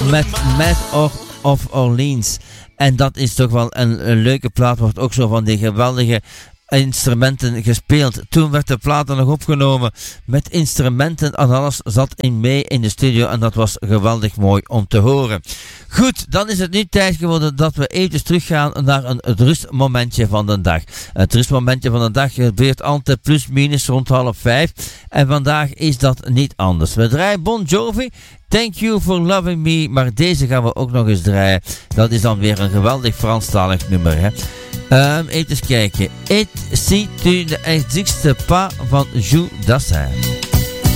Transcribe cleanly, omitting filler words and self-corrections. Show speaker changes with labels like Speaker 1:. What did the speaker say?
Speaker 1: met Mad of Orleans. En dat is toch wel een leuke plaat, wordt ook zo van die geweldige instrumenten gespeeld. Toen werd de plaat nog opgenomen met instrumenten en alles zat in mee in de studio en dat was geweldig mooi om te horen. Goed, dan is het nu tijd geworden dat we even teruggaan naar een rustmomentje van de dag. Het rustmomentje van de dag gebeurt altijd plus minus rond 4:30 en vandaag is dat niet anders. We draaien Bon Jovi, Thank You For Loving Me, maar deze gaan we ook nog eens draaien. Dat is dan weer een geweldig Franstalig nummer, hè. Even kijken. Et si tu n'existes pas van Jules Dassin.